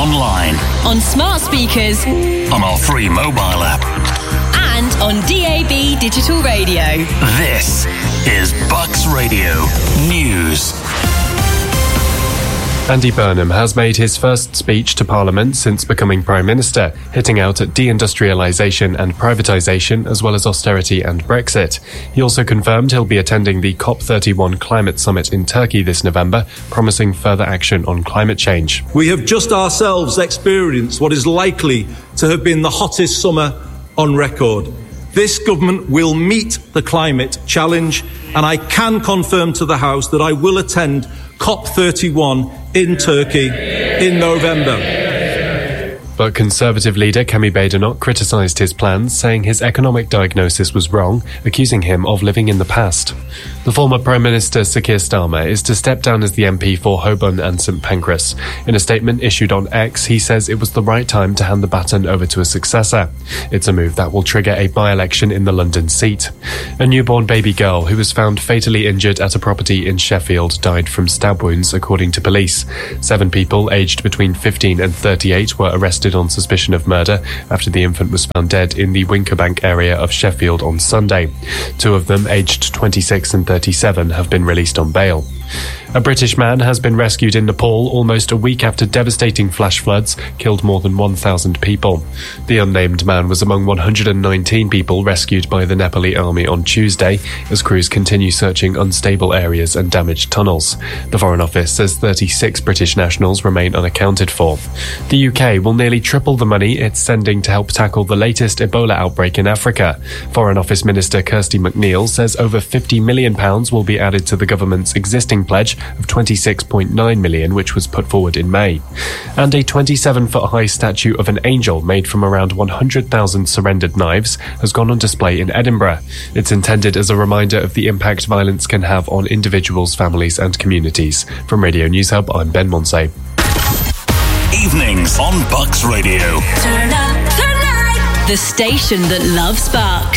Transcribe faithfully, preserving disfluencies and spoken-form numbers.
online, on smart speakers, on our free mobile app, and on D A B digital radio. This is Bucks Radio News. Andy Burnham has made his first speech to Parliament since becoming Prime Minister, hitting out at deindustrialisation and privatisation, as well as austerity and Brexit. He also confirmed he'll be attending the COP thirty-one climate summit in Turkey this November, promising further action on climate change. We have just ourselves experienced what is likely to have been the hottest summer on record. This government will meet the climate challenge, and I can confirm to the House that I will attend COP thirty-one in Turkey in November. But Conservative leader Kemi Badenoch criticised his plans, saying his economic diagnosis was wrong, accusing him of living in the past. The former Prime Minister Sir Keir Starmer is to step down as the M P for Holborn and St Pancras. In a statement issued on X, he says it was the right time to hand the baton over to a successor. It's a move that will trigger a by-election in the London seat. A newborn baby girl who was found fatally injured at a property in Sheffield died from stab wounds, according to police. Seven people aged between fifteen and thirty-eight were arrested on suspicion of murder after the infant was found dead in the Winkerbank area of Sheffield on Sunday. Two of them, aged twenty-six and thirty-seven, have been released on bail. A British man has been rescued in Nepal almost a week after devastating flash floods killed more than one thousand people. The unnamed man was among one hundred nineteen people rescued by the Nepali army on Tuesday as crews continue searching unstable areas and damaged tunnels. The Foreign Office says thirty-six British nationals remain unaccounted for. The U K will nearly triple the money it's sending to help tackle the latest Ebola outbreak in Africa. Foreign Office Minister Kirsty McNeil says over fifty million pounds will be added to the government's existing pledge of twenty-six point nine million pounds, which was put forward in May. And a twenty-seven foot high statue of an angel made from around one hundred thousand surrendered knives has gone on display in Edinburgh. It's intended as a reminder of the impact violence can have on individuals, families and communities. From Radio News Hub, I'm Ben Monsey. Evenings on Bucks Radio. Turn up the night. The station that loves Bucks.